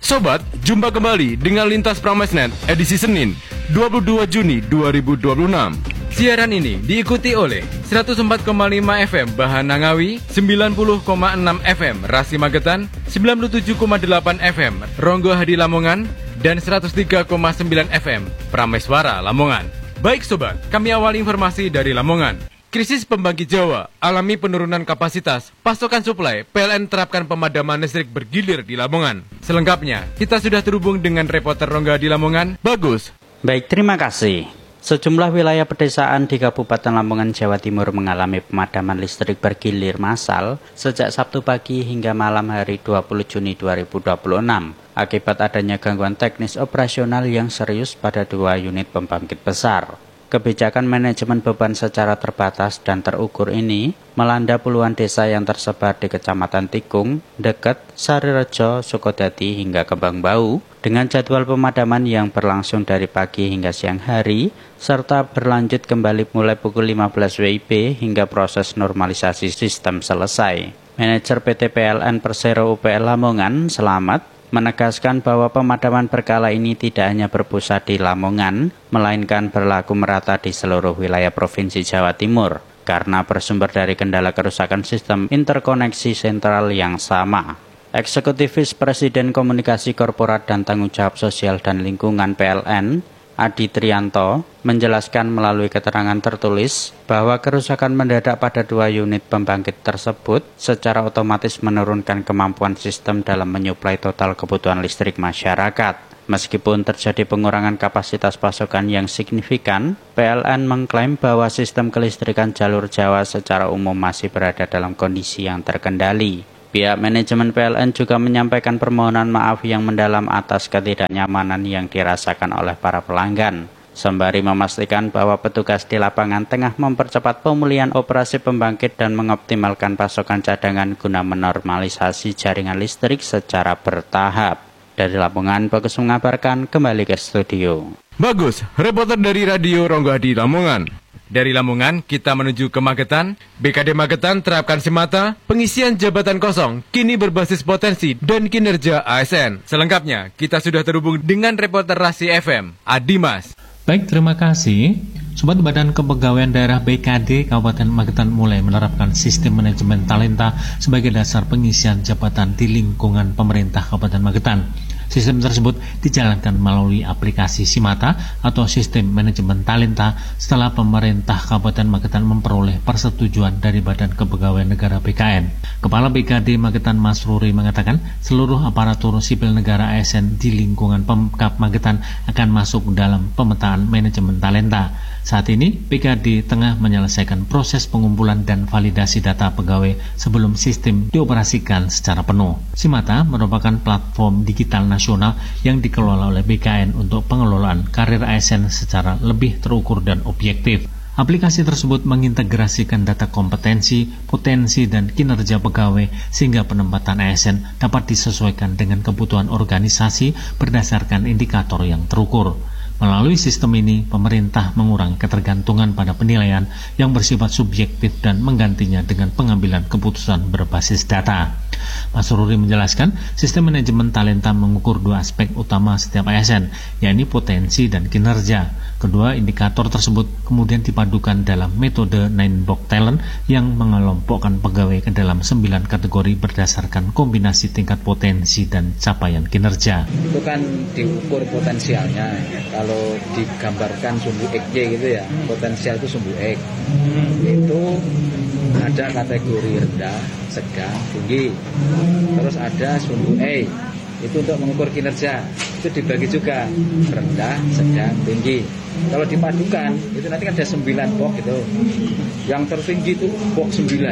Sobat, jumpa kembali dengan Lintas Pramesnet edisi Senin 22 Juni 2026. Siaran ini diikuti oleh 104,5 FM Bahana Ngawi, 90,6 FM Rasi Magetan, 97,8 FM Ronggo Hadi Lamongan, dan 103,9 FM Prameswara Lamongan. Baik sobat, kami awali informasi dari Lamongan. Krisis pembangkit Jawa alami penurunan kapasitas pasokan suplai. PLN terapkan pemadaman listrik bergilir di Lamongan. Selengkapnya, kita sudah terhubung dengan reporter Rongga di Lamongan, Bagus. Baik, terima kasih. Sejumlah wilayah pedesaan di Kabupaten Lamongan, Jawa Timur mengalami pemadaman listrik bergilir massal sejak Sabtu pagi hingga malam hari 20 Juni 2026 akibat adanya gangguan teknis operasional yang serius pada 2 unit pembangkit besar. Kebijakan manajemen beban secara terbatas dan terukur ini melanda puluhan desa yang tersebar di Kecamatan Tikung, Deket, Sarirejo, Sukodadi hingga Kembangbau dengan jadwal pemadaman yang berlangsung dari pagi hingga siang hari serta berlanjut kembali mulai pukul 15 WIB hingga proses normalisasi sistem selesai. Manajer PT PLN Persero UPL Lamongan, Selamat, menegaskan bahwa pemadaman berkala ini tidak hanya berpusat di Lamongan, melainkan berlaku merata di seluruh wilayah Provinsi Jawa Timur, karena bersumber dari kendala kerusakan sistem interkoneksi sentral yang sama. Eksekutif Vice Presiden Komunikasi Korporat dan Tanggung Jawab Sosial dan Lingkungan PLN, Adi Trianto, menjelaskan melalui keterangan tertulis bahwa kerusakan mendadak pada 2 unit pembangkit tersebut secara otomatis menurunkan kemampuan sistem dalam menyuplai total kebutuhan listrik masyarakat. Meskipun terjadi pengurangan kapasitas pasokan yang signifikan, PLN mengklaim bahwa sistem kelistrikan jalur Jawa secara umum masih berada dalam kondisi yang terkendali. Pihak manajemen PLN juga menyampaikan permohonan maaf yang mendalam atas ketidaknyamanan yang dirasakan oleh para pelanggan, sembari memastikan bahwa petugas di lapangan tengah mempercepat pemulihan operasi pembangkit dan mengoptimalkan pasokan cadangan guna menormalisasi jaringan listrik secara bertahap. Dari Lamongan, Bagus mengabarkan, kembali ke studio. Bagus, reporter dari Radio Ronggo Hadi Lamongan. Dari Lamongan, kita menuju ke Magetan. BKD Magetan terapkan semata pengisian jabatan kosong, kini berbasis potensi dan kinerja ASN. Selengkapnya, kita sudah terhubung dengan reporter Rasi FM, Adimas. Baik, terima kasih. Sobat, Badan Kepegawaian Daerah BKD Kabupaten Magetan mulai menerapkan sistem manajemen talenta sebagai dasar pengisian jabatan di lingkungan pemerintah Kabupaten Magetan. Sistem tersebut dijalankan melalui aplikasi Simata atau Sistem Manajemen Talenta setelah pemerintah Kabupaten Magetan memperoleh persetujuan dari Badan Kepegawaian Negara BKN. Kepala BKD Magetan Mas Ruri mengatakan seluruh aparatur sipil negara ASN di lingkungan Pemkab Magetan akan masuk dalam pemetaan manajemen talenta. Saat ini, BKD tengah menyelesaikan proses pengumpulan dan validasi data pegawai sebelum sistem dioperasikan secara penuh. Simata merupakan platform digital nasional yang dikelola oleh BKN untuk pengelolaan karir ASN secara lebih terukur dan objektif. Aplikasi tersebut mengintegrasikan data kompetensi, potensi, dan kinerja pegawai sehingga penempatan ASN dapat disesuaikan dengan kebutuhan organisasi berdasarkan indikator yang terukur. Melalui sistem ini, pemerintah mengurangi ketergantungan pada penilaian yang bersifat subjektif dan menggantinya dengan pengambilan keputusan berbasis data. Mas Ruri menjelaskan, sistem manajemen talenta mengukur 2 aspek utama setiap ASN, yakni potensi dan kinerja. Kedua indikator tersebut kemudian dipadukan dalam metode 9-box talent yang mengelompokkan pegawai ke dalam 9 kategori berdasarkan kombinasi tingkat potensi dan capaian kinerja. Itu kan diukur potensialnya. Kalau digambarkan sumbu XY gitu ya, potensial itu sumbu X. Itu ada kategori rendah, sedang, tinggi. Terus ada sumbu E, itu untuk mengukur kinerja. Itu dibagi juga, rendah, sedang, tinggi. Kalau dipadukan, itu nanti kan ada 9 box gitu. Yang tertinggi itu box 9.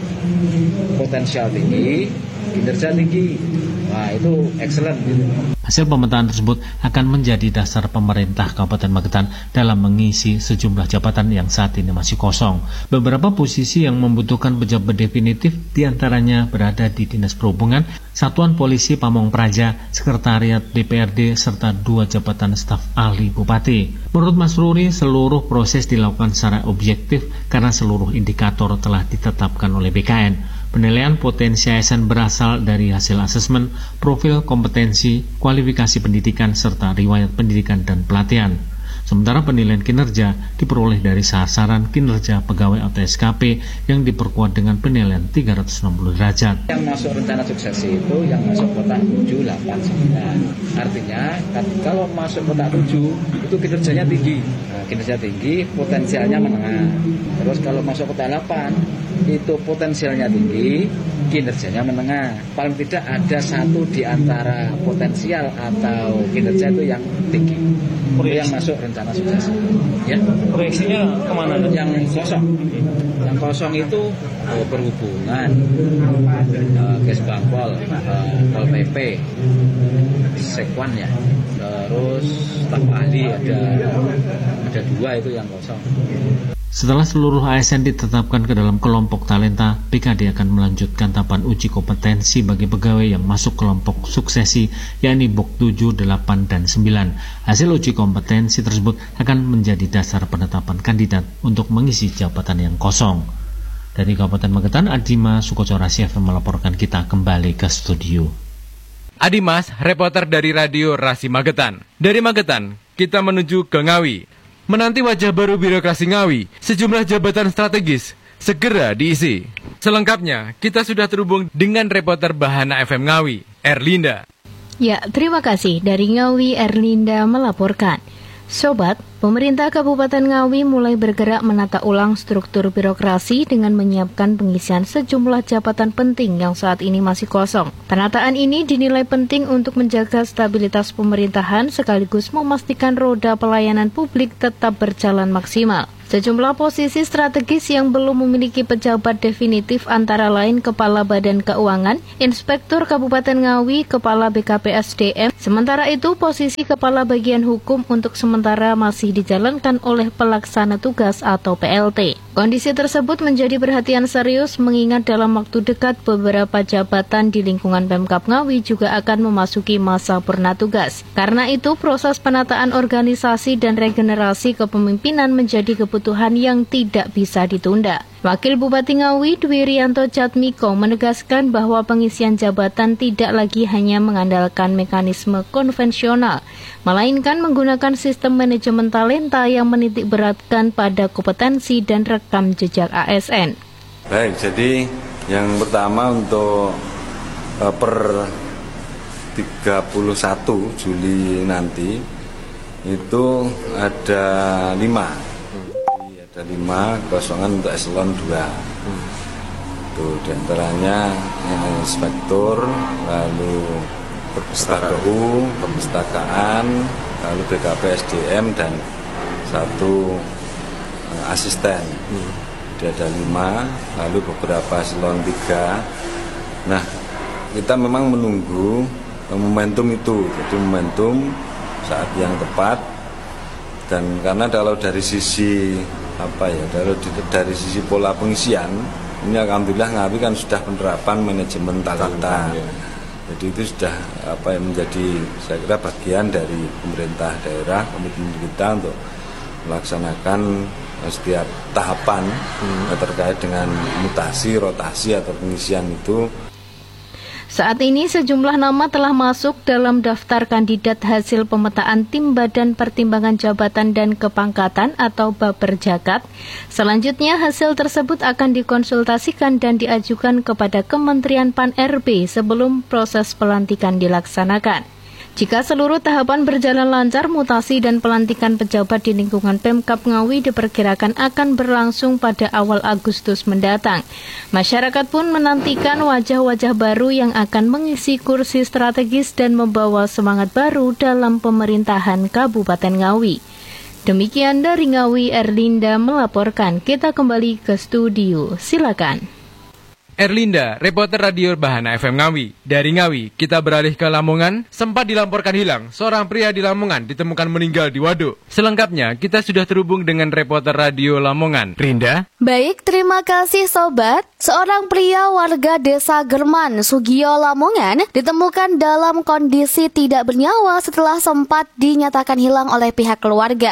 Potensial tinggi, kinerja tinggi. Nah, itu excellent gitu. Hasil pemetaan tersebut akan menjadi dasar pemerintah Kabupaten Magetan dalam mengisi sejumlah jabatan yang saat ini masih kosong. Beberapa posisi yang membutuhkan pejabat definitif diantaranya berada di Dinas Perhubungan, Satuan Polisi Pamong Praja, Sekretariat DPRD, serta 2 jabatan staf ahli Bupati. Menurut Mas Ruri, seluruh proses dilakukan secara objektif karena seluruh indikator telah ditetapkan oleh BKN. Penilaian potensi ASN berasal dari hasil asesmen, profil kompetensi, kualifikasi pendidikan, serta riwayat pendidikan dan pelatihan. Sementara penilaian kinerja diperoleh dari sasaran kinerja pegawai atau SKP yang diperkuat dengan penilaian 360 derajat. Yang masuk rencana suksesi itu yang masuk kotak 7, 8, 9. Artinya kalau masuk kotak 7 itu kinerjanya tinggi. Kinerja tinggi, potensialnya menengah. Terus kalau masuk kotak 8 itu potensialnya tinggi, kinerjanya menengah. Paling tidak ada satu di antara potensial atau kinerja itu yang tinggi. Itu yang masuk rencana sukses. Ya. Proyeksinya kemana? Yang kosong. Yang kosong itu perhubungan, Kesbangpol, Pol PP, Sekwan ya. Terus staf ahli ada 2 itu yang kosong. Setelah seluruh ASN ditetapkan ke dalam kelompok talenta, BKD akan melanjutkan tahapan uji kompetensi bagi pegawai yang masuk kelompok suksesi, yakni BOK 7, 8, dan 9. Hasil uji kompetensi tersebut akan menjadi dasar penetapan kandidat untuk mengisi jabatan yang kosong. Dari Kabupaten Magetan, Adima Sukocorasi FM melaporkan. Kita kembali ke studio. Adimas, reporter dari Radio Rasi Magetan. Dari Magetan, kita menuju ke Ngawi. Menanti wajah baru birokrasi Ngawi, sejumlah jabatan strategis segera diisi. Selengkapnya, kita sudah terhubung dengan reporter Bahana FM Ngawi, Erlinda. Ya, terima kasih. Dari Ngawi, Erlinda melaporkan. Sobat, pemerintah Kabupaten Ngawi mulai bergerak menata ulang struktur birokrasi dengan menyiapkan pengisian sejumlah jabatan penting yang saat ini masih kosong. Penataan ini dinilai penting untuk menjaga stabilitas pemerintahan sekaligus memastikan roda pelayanan publik tetap berjalan maksimal. Sejumlah posisi strategis yang belum memiliki pejabat definitif antara lain Kepala Badan Keuangan, Inspektur Kabupaten Ngawi, Kepala BKPSDM. Sementara itu, posisi Kepala Bagian Hukum untuk sementara masih dijalankan oleh Pelaksana Tugas atau PLT. Kondisi tersebut menjadi perhatian serius mengingat dalam waktu dekat beberapa jabatan di lingkungan Pemkab Ngawi juga akan memasuki masa purna tugas. Karena itu, proses penataan organisasi dan regenerasi kepemimpinan menjadi kebutuhan yang tidak bisa ditunda. Wakil Bupati Ngawi Dwi Rianto Jatmiko menegaskan bahwa pengisian jabatan tidak lagi hanya mengandalkan mekanisme konvensional, melainkan menggunakan sistem manajemen talenta yang menitik beratkan pada kompetensi dan rekam jejak ASN. Baik, jadi yang pertama untuk per 31 Juli nanti itu ada 5 kosongan untuk eselon 2. Tuh, diantaranya inspektur, lalu perpustakaan, lalu BKPSDM dan 1 asisten. Dia ada 5, lalu beberapa eselon 3. Nah, kita memang menunggu momentum itu, jadi momentum saat yang tepat. Dan karena kalau dari sisi dari sisi pola pengisian ini alhamdulillah Ngawi kan sudah penerapan manajemen talenta. Jadi itu sudah menjadi saya kira bagian dari pemerintah daerah, komitmen kita untuk melaksanakan setiap tahapan terkait dengan mutasi, rotasi atau pengisian itu. Saat ini sejumlah nama telah masuk dalam daftar kandidat hasil pemetaan Tim Badan Pertimbangan Jabatan dan Kepangkatan atau Baperjakat. Selanjutnya hasil tersebut akan dikonsultasikan dan diajukan kepada Kementerian Pan-RB sebelum proses pelantikan dilaksanakan. Jika seluruh tahapan berjalan lancar, mutasi dan pelantikan pejabat di lingkungan Pemkab Ngawi diperkirakan akan berlangsung pada awal Agustus mendatang. Masyarakat pun menantikan wajah-wajah baru yang akan mengisi kursi strategis dan membawa semangat baru dalam pemerintahan Kabupaten Ngawi. Demikian dari Ngawi, Erlinda melaporkan. Kita kembali ke studio. Silakan. Erlinda, reporter Radio Bahana FM Ngawi. Dari Ngawi, kita beralih ke Lamongan. Sempat dilaporkan hilang, seorang pria di Lamongan ditemukan meninggal di waduk. Selengkapnya, kita sudah terhubung dengan reporter Radio Lamongan, Rinda. Baik, terima kasih Sobat. Seorang pria warga desa German, Sugio, Lamongan ditemukan dalam kondisi tidak bernyawa setelah sempat dinyatakan hilang oleh pihak keluarga.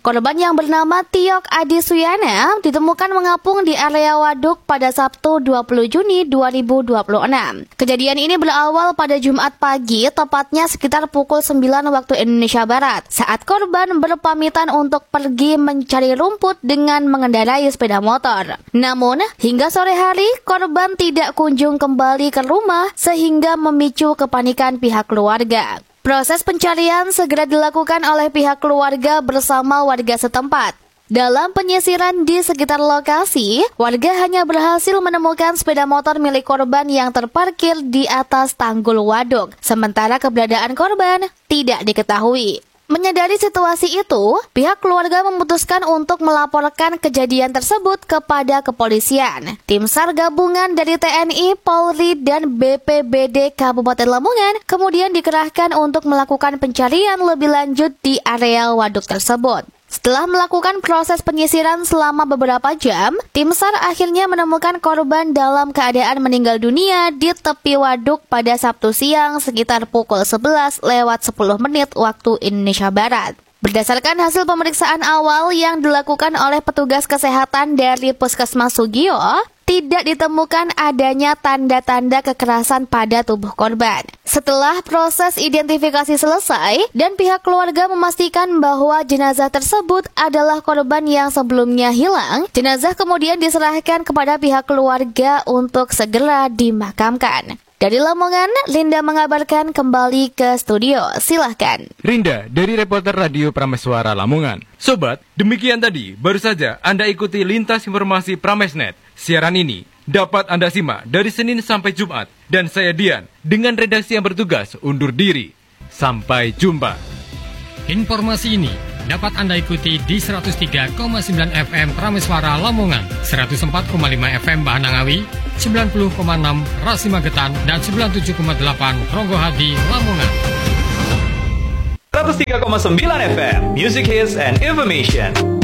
Korban yang bernama Tiok Adi Suyana ditemukan mengapung di area waduk pada Sabtu 20 Juni 2026. Kejadian ini berawal pada Jumat pagi, tepatnya sekitar pukul 9 waktu Indonesia Barat, saat korban berpamitan untuk pergi mencari rumput dengan mengendarai sepeda motor. Namun, hingga sore hari, korban tidak kunjung kembali ke rumah sehingga memicu kepanikan pihak keluarga. Proses pencarian segera dilakukan oleh pihak keluarga bersama warga setempat. Dalam penyisiran di sekitar lokasi, warga hanya berhasil menemukan sepeda motor milik korban yang terparkir di atas tanggul waduk, sementara keberadaan korban tidak diketahui. Menyadari situasi itu, pihak keluarga memutuskan untuk melaporkan kejadian tersebut kepada kepolisian. Tim SAR gabungan dari TNI, Polri, dan BPBD Kabupaten Lamongan kemudian dikerahkan untuk melakukan pencarian lebih lanjut di area waduk tersebut. Setelah melakukan proses penyisiran selama beberapa jam, tim SAR akhirnya menemukan korban dalam keadaan meninggal dunia di tepi waduk pada Sabtu siang sekitar pukul 11:10 waktu Indonesia Barat. Berdasarkan hasil pemeriksaan awal yang dilakukan oleh petugas kesehatan dari Puskesmas Sugio, tidak ditemukan adanya tanda-tanda kekerasan pada tubuh korban. Setelah proses identifikasi selesai dan pihak keluarga memastikan bahwa jenazah tersebut adalah korban yang sebelumnya hilang, jenazah kemudian diserahkan kepada pihak keluarga untuk segera dimakamkan. Dari Lamongan, Linda mengabarkan kembali ke studio. Silahkan. Rinda dari reporter Radio Prameswara Lamongan. Sobat, demikian tadi baru saja Anda ikuti lintas informasi Pramesnet. Siaran ini dapat Anda simak dari Senin sampai Jumat. Dan saya Dian dengan redaksi yang bertugas undur diri. Sampai jumpa. Informasi ini dapat Anda ikuti di 103,9 FM Prameswara Lamongan, 104,5 FM Bahanangawi, 90,6 Rasi Magetan, dan 97,8 Ronggohadi Lamongan. 103,9 FM Music Hits and Information.